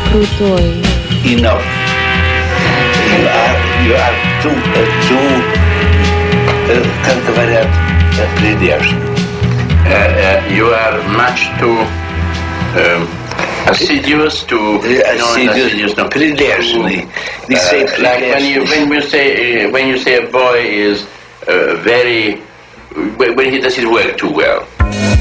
Крутой. Enough. You are too, как говорят, прилежный. You are much too assiduous to Прилежный. We say like when you say a boy is very when he does his work too well.